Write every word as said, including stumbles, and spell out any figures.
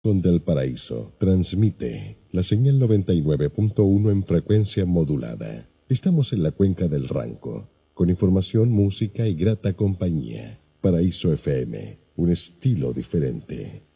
Con Del Paraíso transmite la señal noventa y nueve punto uno en frecuencia modulada. Estamos en la cuenca del Ranco, con información, música y grata compañía. Paraíso F M, un estilo diferente.